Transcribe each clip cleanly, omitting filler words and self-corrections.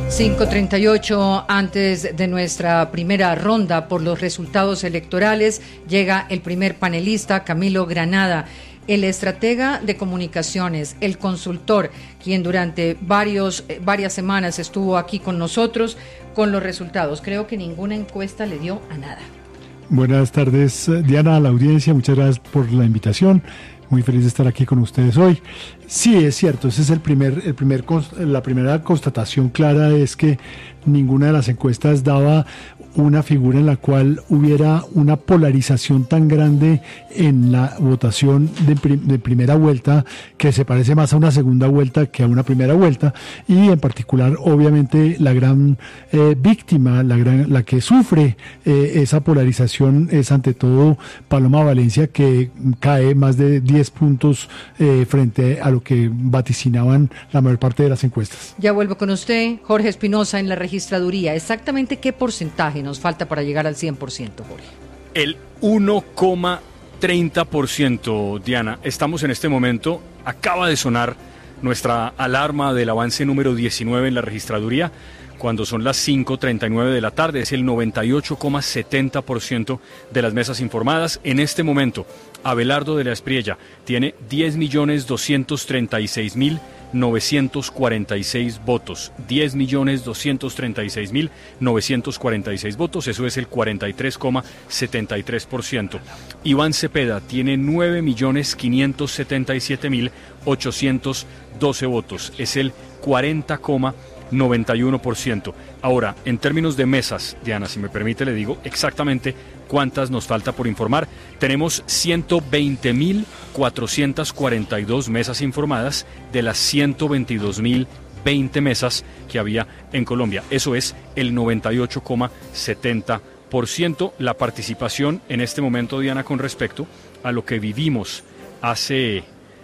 5:38 antes de nuestra primera ronda por los resultados electorales, llega el primer panelista, Camilo Granada, el estratega de comunicaciones, el consultor, quien durante varias semanas estuvo aquí con nosotros con los resultados. Creo que ninguna encuesta le dio a nada. Buenas tardes, Diana, a la audiencia, muchas gracias por la invitación. Muy feliz de estar aquí con ustedes hoy. Sí, es cierto, ese es la primera constatación clara, es que ninguna de las encuestas daba una figura en la cual hubiera una polarización tan grande en la votación de primera vuelta, que se parece más a una segunda vuelta que a una primera vuelta, y en particular, obviamente, la gran víctima, la que sufre esa polarización es ante todo Paloma Valencia, que cae más de 10 puntos frente a lo que vaticinaban la mayor parte de las encuestas. Ya vuelvo con usted, Jorge Espinosa, en la registraduría. ¿Exactamente qué porcentaje nos falta para llegar al 100%, Jorge? El 1,30%, Diana. Estamos en este momento, acaba de sonar nuestra alarma del avance número 19 en la registraduría, cuando son las 5:39 de la tarde, es el 98,70% de las mesas informadas. En este momento, Abelardo de la Espriella tiene 10.236.946 votos. 10.236.946 votos, eso es el 43,73%. Iván Cepeda tiene 9.577.812 votos, es el 40,91%. Ahora, en términos de mesas, Diana, si me permite, le digo exactamente cuántas nos falta por informar. Tenemos 120.442 mesas informadas de las 122.020 mesas que había en Colombia. Eso es el 98,70%. La participación en este momento, Diana, con respecto a lo que vivimos hace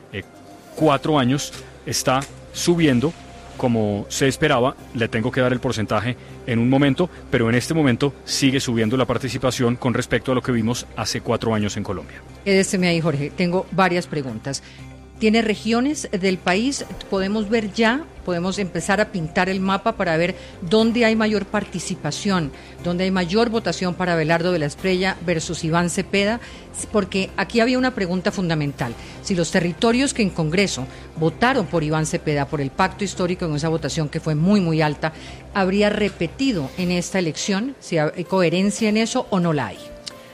4 años, está subiendo como se esperaba. Le tengo que dar el porcentaje en un momento, pero en este momento sigue subiendo la participación con respecto a lo que vimos hace 4 años en Colombia. Quédeseme ahí, Jorge. Tengo varias preguntas. ¿Tiene regiones del país? Podemos empezar a pintar el mapa para ver dónde hay mayor participación, dónde hay mayor votación para Abelardo de la Espriella versus Iván Cepeda, porque aquí había una pregunta fundamental. Si los territorios que en Congreso votaron por Iván Cepeda, por el pacto histórico en esa votación que fue muy, muy alta, ¿habría repetido en esta elección? ¿Si hay coherencia en eso o no la hay?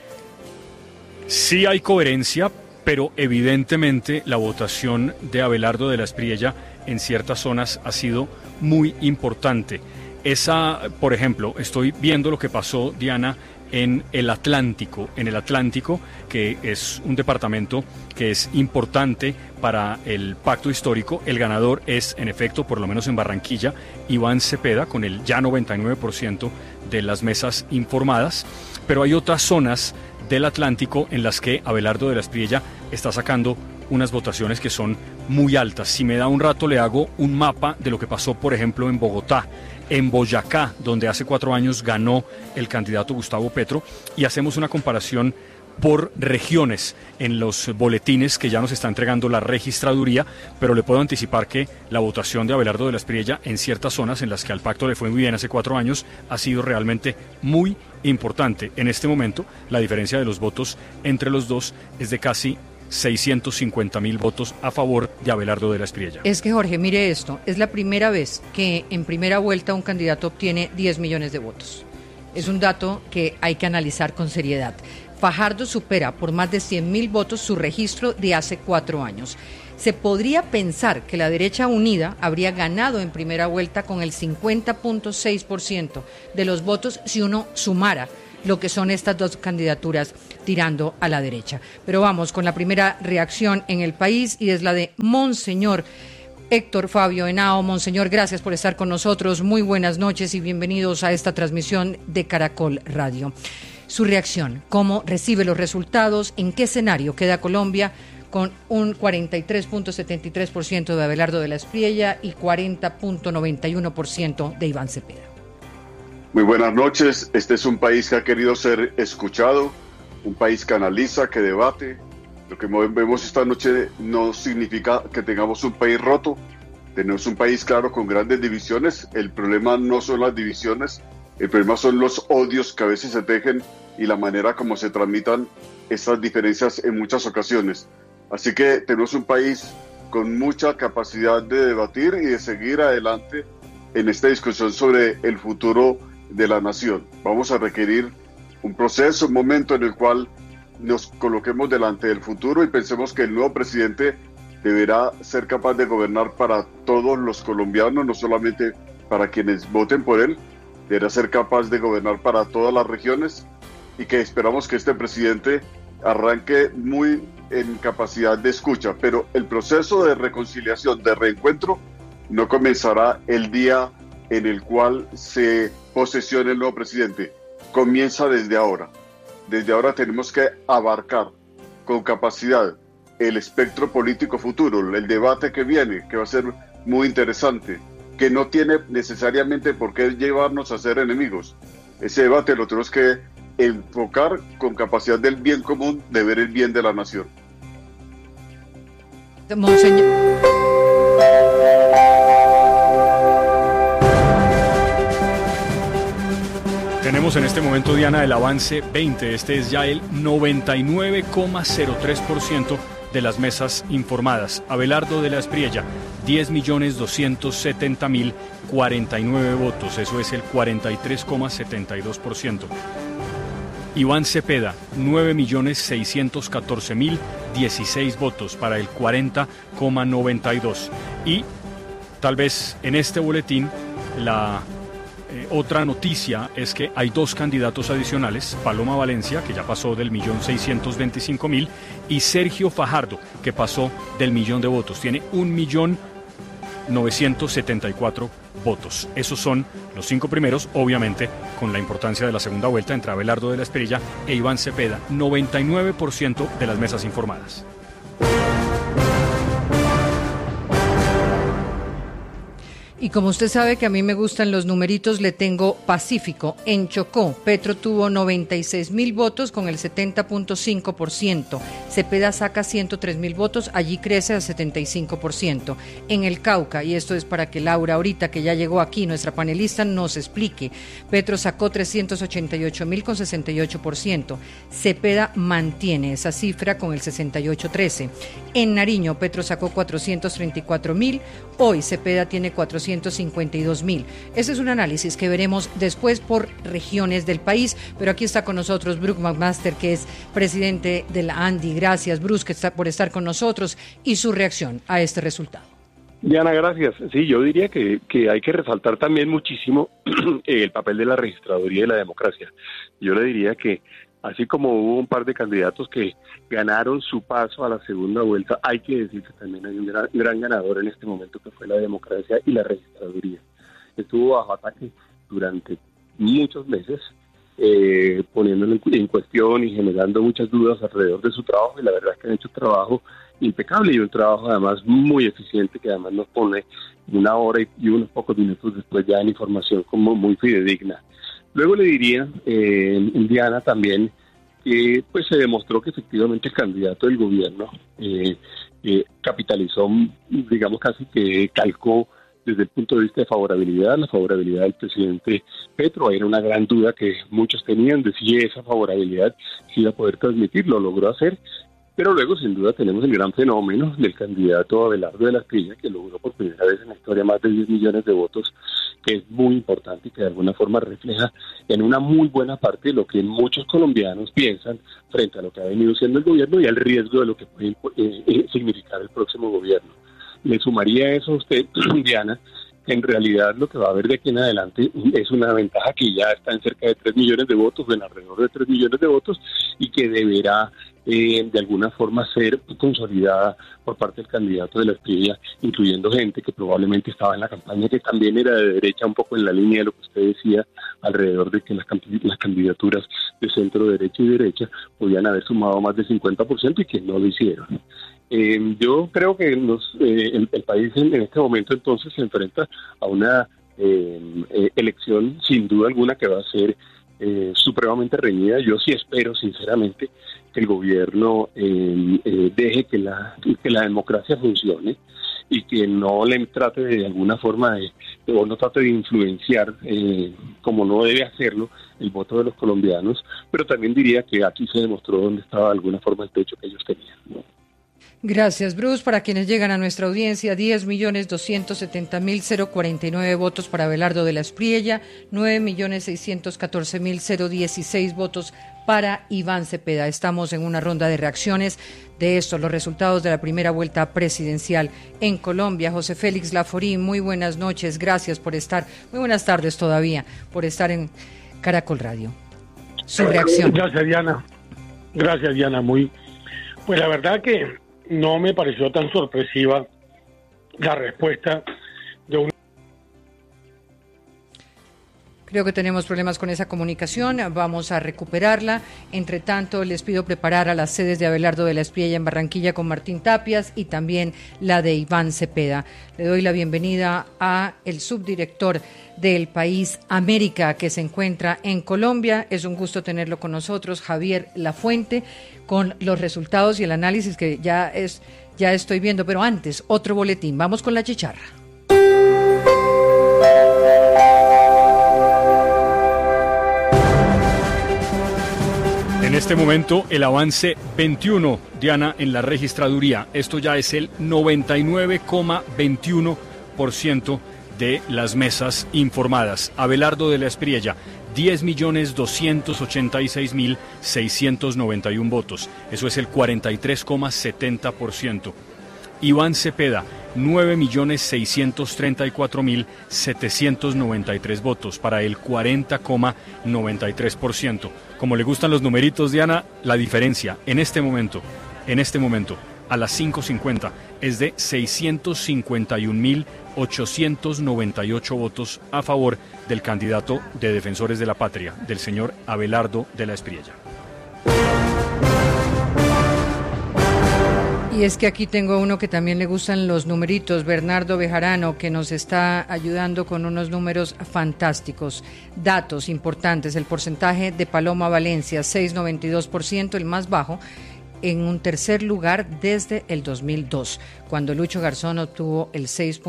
Sí hay coherencia, pero evidentemente la votación de Abelardo de la Espriella en ciertas zonas ha sido muy importante. Por ejemplo, estoy viendo lo que pasó, Diana, en el Atlántico, que es un departamento que es importante para el pacto histórico. El ganador es, en efecto, por lo menos en Barranquilla, Iván Cepeda, con el ya 99% de las mesas informadas, pero hay otras zonas del Atlántico en las que Abelardo de la Espriella está sacando unas votaciones que son muy altas. Si me da un rato, le hago un mapa de lo que pasó, por ejemplo, en Bogotá, en Boyacá, donde hace 4 años ganó el candidato Gustavo Petro, y hacemos una comparación por regiones en los boletines que ya nos está entregando la registraduría, pero le puedo anticipar que la votación de Abelardo de la Espriella en ciertas zonas en las que al pacto le fue muy bien hace 4 años ha sido realmente muy importante. En este momento, la diferencia de los votos entre los dos es de casi 650.000 votos a favor de Abelardo de la Espriella. Es que, Jorge, mire esto, es la primera vez que en primera vuelta un candidato obtiene 10 millones de votos. Es un dato que hay que analizar con seriedad. Fajardo supera por más de 100.000 votos su registro de hace 4 años. Se podría pensar que la derecha unida habría ganado en primera vuelta con el 50,6% de los votos si uno sumara lo que son estas dos candidaturas tirando a la derecha. Pero vamos con la primera reacción en el país, y es la de Monseñor Héctor Fabio Henao. Monseñor, gracias por estar con nosotros. Muy buenas noches y bienvenidos a esta transmisión de Caracol Radio. Su reacción, ¿cómo recibe los resultados? ¿En qué escenario queda Colombia con un 43,73% de Abelardo de la Espriella y 40,91% de Iván Cepeda? Muy buenas noches. Este es un país que ha querido ser escuchado, un país que analiza, que debate. Lo que vemos esta noche no significa que tengamos un país roto. Tenemos un país, claro, con grandes divisiones. El problema no son las divisiones, el problema son los odios que a veces se tejen y la manera como se tramitan estas diferencias en muchas ocasiones. Así que tenemos un país con mucha capacidad de debatir y de seguir adelante en esta discusión sobre el futuro de la nación. Vamos a requerir un proceso, un momento en el cual nos coloquemos delante del futuro y pensemos que el nuevo presidente deberá ser capaz de gobernar para todos los colombianos, no solamente para quienes voten por él, deberá ser capaz de gobernar para todas las regiones y que esperamos que este presidente arranque muy en capacidad de escucha, pero el proceso de reconciliación, de reencuentro, no comenzará el día en el cual se posesione el nuevo presidente, comienza desde ahora. Desde ahora tenemos que abarcar con capacidad el espectro político futuro, el debate que viene, que va a ser muy interesante, que no tiene necesariamente por qué llevarnos a ser enemigos. Ese debate lo tenemos que enfocar con capacidad del bien común, de ver el bien de la nación. Monseñor. Tenemos en este momento, Diana, el avance 20. Este es ya el 99,03% de las mesas informadas. Abelardo de la Espriella, 10.270.049 votos. Eso es el 43,72%. Iván Cepeda, 9.614.016 votos para el 40,92%. Y tal vez en este boletín la otra noticia es que hay dos candidatos adicionales, Paloma Valencia, que ya pasó del 1.625.000, y Sergio Fajardo, que pasó del 1.000.000 de votos. Tiene 1.974.000 votos. Esos son los 5 primeros, obviamente, con la importancia de la segunda vuelta entre Abelardo de la Espriella e Iván Cepeda. 99% de las mesas informadas. Y como usted sabe que a mí me gustan los numeritos, le tengo Pacífico. En Chocó, Petro tuvo 96.000 votos con el 70.5%. Cepeda saca 103.000 votos, allí crece al 75%. En el Cauca, y esto es para que Laura ahorita que ya llegó aquí, nuestra panelista, nos explique. Petro sacó 388.000 con 68%. Cepeda mantiene esa cifra con el 68.13%. En Nariño, Petro sacó 434.000, hoy Cepeda tiene 452.000. Ese es un análisis que veremos después por regiones del país, pero aquí está con nosotros Bruce McMaster, que es presidente de la ANDI. Gracias, Bruce, por estar con nosotros y su reacción a este resultado. Diana, gracias. Sí, yo diría que hay que resaltar también muchísimo el papel de la registraduría y la democracia. Yo le diría que así como hubo un par de candidatos que ganaron su paso a la segunda vuelta, hay que decir que también hay un gran ganador en este momento, que fue la democracia y la registraduría. Estuvo bajo ataque durante muchos meses, poniéndolo en cuestión y generando muchas dudas alrededor de su trabajo, y la verdad es que han hecho un trabajo impecable y un trabajo además muy eficiente, que además nos pone 1 hora y unos pocos minutos después ya en información como muy fidedigna. Luego le diría, Diana, también que pues se demostró que efectivamente el candidato del gobierno capitalizó, digamos casi que calcó desde el punto de vista de favorabilidad, la favorabilidad del presidente Petro. Era una gran duda que muchos tenían de si esa favorabilidad se iba a poder transmitir, lo logró hacer. Pero luego, sin duda, tenemos el gran fenómeno del candidato Abelardo de la Espriella, que logró por primera vez en la historia más de 10 millones de votos, que es muy importante y que de alguna forma refleja en una muy buena parte de lo que muchos colombianos piensan frente a lo que ha venido siendo el gobierno y al riesgo de lo que puede significar el próximo gobierno. Le sumaría a eso a usted, Diana, que en realidad lo que va a haber de aquí en adelante es una ventaja que ya está en cerca de 3 millones de votos, en alrededor de 3 millones de votos, y que deberá de alguna forma ser consolidada por parte del candidato de la Espriella, incluyendo gente que probablemente estaba en la campaña, que también era de derecha, un poco en la línea de lo que usted decía, alrededor de que las candidaturas de centro derecha y derecha podían haber sumado más del 50% y que no lo hicieron. Yo creo que el país en este momento entonces se enfrenta a una elección sin duda alguna que va a ser supremamente reñida. Yo sí espero sinceramente que el gobierno deje que la democracia funcione y que no le trate de alguna forma o no trate de influenciar, como no debe hacerlo, el voto de los colombianos, pero también diría que aquí se demostró dónde estaba de alguna forma el techo que ellos tenían, ¿no? Gracias, Bruce. Para quienes llegan a nuestra audiencia, 10.270.049 votos para Abelardo de la Espriella, 9.614.016 votos para Iván Cepeda. Estamos en una ronda de reacciones de estos, los resultados de la primera vuelta presidencial en Colombia. José Félix Laforín, muy buenas noches, gracias por estar, muy buenas tardes todavía, por estar en Caracol Radio. Su reacción. Gracias, Diana. Pues la verdad que no me pareció tan sorpresiva la respuesta de un... Creo que tenemos problemas con esa comunicación, vamos a recuperarla. Entre tanto, les pido preparar a las sedes de Abelardo de la Espriella en Barranquilla con Martín Tapias y también la de Iván Cepeda. Le doy la bienvenida a el subdirector del País América que se encuentra en Colombia. Es un gusto tenerlo con nosotros, Javier Lafuente, con los resultados y el análisis que ya estoy viendo. Pero antes, otro boletín. Vamos con la chicharra. En este momento, el avance 21, Diana, en la registraduría. Esto ya es el 99,21% de las mesas informadas. Abelardo de la Espriella, 10.286.691 votos. Eso es el 43,70%. Iván Cepeda, 9.634.793 votos, para el 40,93%. Como le gustan los numeritos, Diana, la diferencia en este momento, a las 5:50, es de 651.898 votos a favor del candidato de Defensores de la Patria, del señor Abelardo de la Espriella. Y es que aquí tengo uno que también le gustan los numeritos, Bernardo Bejarano, que nos está ayudando con unos números fantásticos. Datos importantes, el porcentaje de Paloma Valencia, 6,92%, el más bajo, en un tercer lugar desde el 2002, cuando Lucho Garzón obtuvo el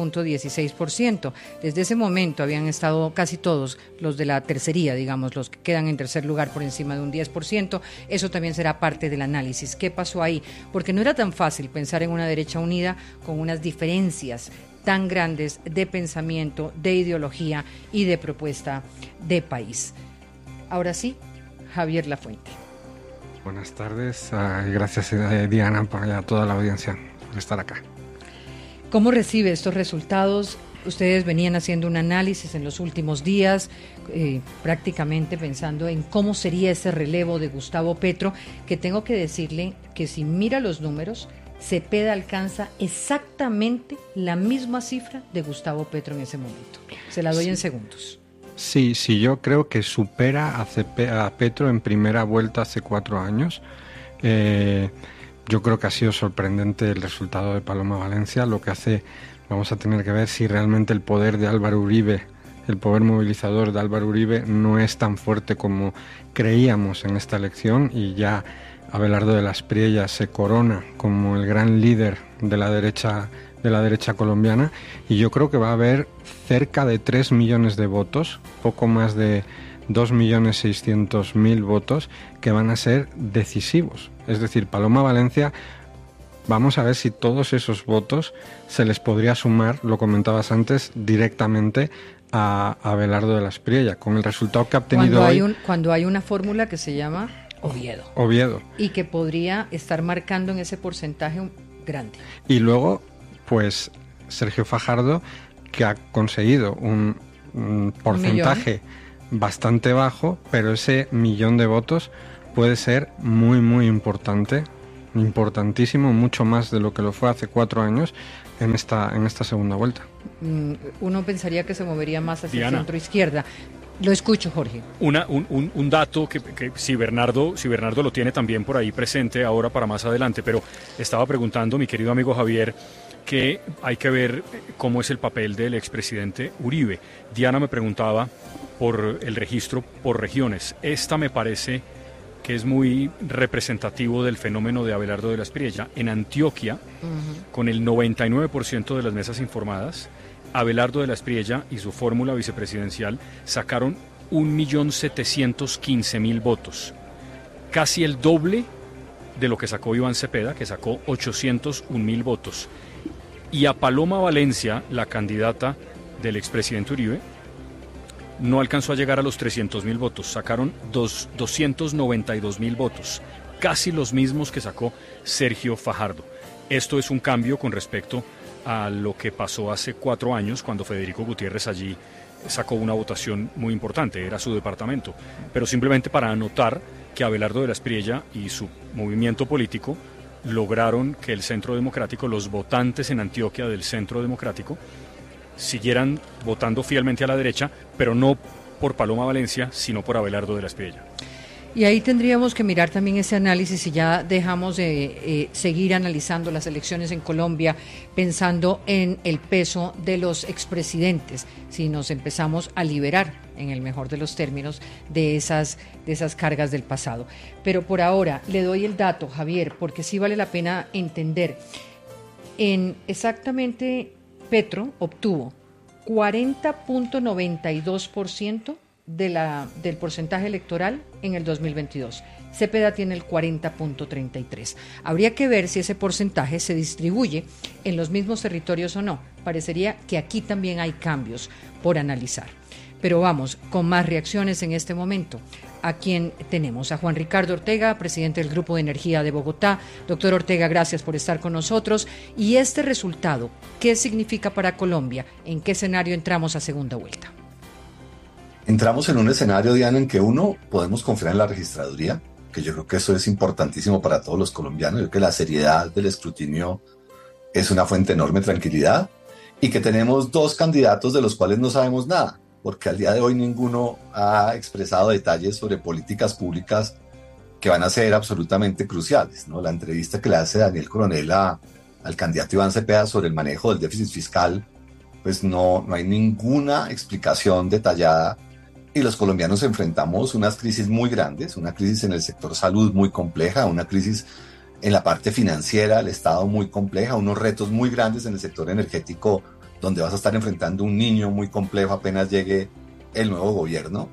6,16%. Desde ese momento habían estado casi todos los de la tercería, digamos, los que quedan en tercer lugar por encima de un 10%. Eso también será parte del análisis. ¿Qué pasó ahí? Porque no era tan fácil pensar en una derecha unida con unas diferencias tan grandes de pensamiento, de ideología y de propuesta de país. Ahora sí, Javier Lafuente. Buenas tardes, gracias Diana y a toda la audiencia por estar acá. ¿Cómo recibe estos resultados? Ustedes venían haciendo un análisis en los últimos días, prácticamente pensando en cómo sería ese relevo de Gustavo Petro, que tengo que decirle que si mira los números, Cepeda alcanza exactamente la misma cifra de Gustavo Petro en ese momento. Se la doy en segundos. Sí, yo creo que supera a Petro en primera vuelta hace 4 años. Yo creo que ha sido sorprendente el resultado de Paloma Valencia, lo que hace, vamos a tener que ver si realmente el poder de Álvaro Uribe, el poder movilizador de Álvaro Uribe no es tan fuerte como creíamos en esta elección, y ya Abelardo de la Espriella se corona como el gran líder de la derecha colombiana, y yo creo que va a haber cerca de 3 millones de votos, poco más de 2.600.000 votos que van a ser decisivos. Es decir, Paloma Valencia, vamos a ver si todos esos votos se les podría sumar, lo comentabas antes, directamente a Abelardo de la Espriella, con el resultado que ha obtenido cuando hay una fórmula que se llama Oviedo. Y que podría estar marcando en ese porcentaje grande. Y luego, pues Sergio Fajardo, que ha conseguido un porcentaje bastante bajo, pero ese 1.000.000 de votos puede ser muy, muy importante, importantísimo, mucho más de lo que lo fue hace 4 años en esta segunda vuelta. Uno pensaría que se movería más hacia el centro-izquierda. Lo escucho, Jorge. Un dato que si Bernardo lo tiene también por ahí presente ahora para más adelante, pero estaba preguntando mi querido amigo Javier que hay que ver cómo es el papel del expresidente Uribe. Diana me preguntaba por el registro por regiones. Esta me parece que es muy representativo del fenómeno de Abelardo de la Espriella. En Antioquia, con el 99% de las mesas informadas, Abelardo de la Espriella y su fórmula vicepresidencial sacaron 1.715.000 votos, casi el doble de lo que sacó Iván Cepeda, que sacó 801.000 votos. Y a Paloma Valencia, la candidata del expresidente Uribe, no alcanzó a llegar a los 300.000 votos, sacaron 292.000 votos, casi los mismos que sacó Sergio Fajardo. Esto es un cambio con respecto a lo que pasó hace 4 años, cuando Federico Gutiérrez allí sacó una votación muy importante, era su departamento. Pero simplemente para anotar que Abelardo de la Espriella y su movimiento político lograron que el Centro Democrático, los votantes en Antioquia del Centro Democrático, siguieran votando fielmente a la derecha, pero no por Paloma Valencia, sino por Abelardo de la Espriella. Y ahí tendríamos que mirar también ese análisis, y ya dejamos de seguir analizando las elecciones en Colombia pensando en el peso de los expresidentes, si nos empezamos a liberar, en el mejor de los términos, de esas cargas del pasado. Pero por ahora le doy el dato, Javier, porque sí vale la pena entender. En exactamente Petro obtuvo 40.92% del porcentaje electoral en el 2022. Cepeda tiene el 40.33%. Habría que ver si ese porcentaje se distribuye en los mismos territorios o no. Parecería que aquí también hay cambios por analizar. Pero vamos con más reacciones en este momento. ¿A quién tenemos? A Juan Ricardo Ortega, presidente del Grupo de Energía de Bogotá. Doctor Ortega, gracias por estar con nosotros. ¿Y este resultado qué significa para Colombia? ¿En qué escenario entramos a segunda vuelta? Entramos en un escenario, Diana, en que podemos confiar en la registraduría, que yo creo que eso es importantísimo para todos los colombianos. Yo creo que la seriedad del escrutinio es una fuente de enorme tranquilidad, y que tenemos 2 candidatos de los cuales no sabemos nada, porque al día de hoy ninguno ha expresado detalles sobre políticas públicas que van a ser absolutamente cruciales, ¿no? La entrevista que le hace Daniel Coronel al candidato Iván Cepeda sobre el manejo del déficit fiscal, pues no hay ninguna explicación detallada, y los colombianos enfrentamos unas crisis muy grandes, una crisis en el sector salud muy compleja, una crisis en la parte financiera del Estado muy compleja, unos retos muy grandes en el sector energético, donde vas a estar enfrentando un niño muy complejo apenas llegue el nuevo gobierno.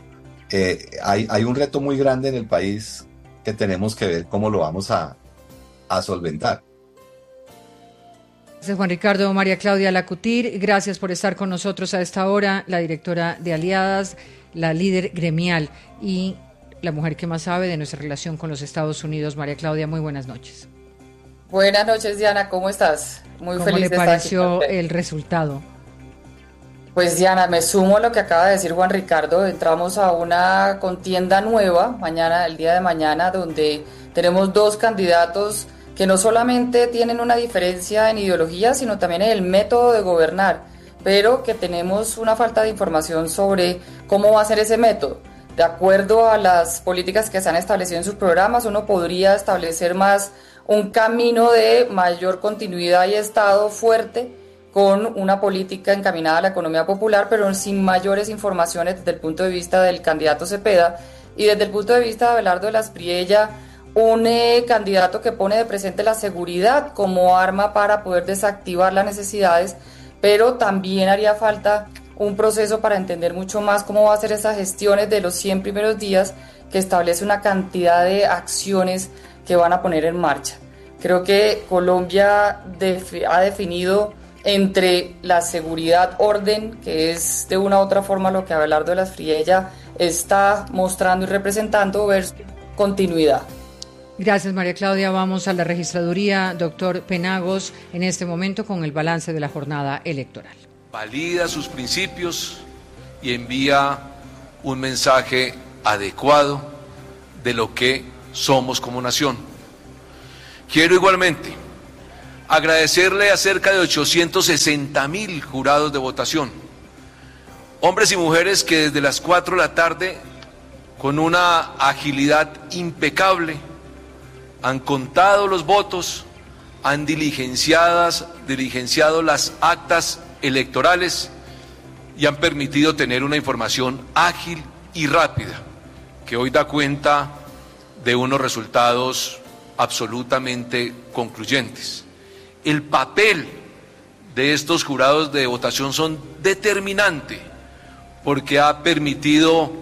Hay un reto muy grande en el país que tenemos que ver cómo lo vamos a solventar. Gracias, Juan Ricardo. María Claudia Lacutir, gracias por estar con nosotros a esta hora, la directora de Aliadas, la líder gremial y la mujer que más sabe de nuestra relación con los Estados Unidos. María Claudia, muy buenas noches. Buenas noches, Diana, ¿cómo estás? Muy feliz de estar aquí. ¿Cómo le pareció el resultado? Pues, Diana, me sumo a lo que acaba de decir Juan Ricardo. Entramos a una contienda nueva mañana, el día de mañana, donde tenemos 2 candidatos que no solamente tienen una diferencia en ideología, sino también en el método de gobernar, pero que tenemos una falta de información sobre cómo va a ser ese método. De acuerdo a las políticas que se han establecido en sus programas, uno podría establecer más un camino de mayor continuidad y Estado fuerte, con una política encaminada a la economía popular, pero sin mayores informaciones desde el punto de vista del candidato Cepeda, y desde el punto de vista de Abelardo de la Espriella, un candidato que pone de presente la seguridad como arma para poder desactivar las necesidades, pero también haría falta un proceso para entender mucho más cómo va a ser esas gestiones de los 100 primeros días, que establece una cantidad de acciones que van a poner en marcha. Creo que Colombia ha definido entre la seguridad, orden, que es de una u otra forma lo que Abelardo de la Espriella está mostrando y representando, versus continuidad. Gracias, María Claudia. Vamos a la registraduría. Doctor Penagos, en este momento con el balance de la jornada electoral. Valida sus principios y envía un mensaje adecuado de lo que somos como nación. Quiero igualmente agradecerle a cerca de 860,000 jurados de votación, hombres y mujeres que desde las 4 de la tarde, con una agilidad impecable, han contado los votos, han diligenciado las actas electorales y han permitido tener una información ágil y rápida, que hoy da cuenta de unos resultados absolutamente concluyentes. El papel de estos jurados de votación son determinante porque ha permitido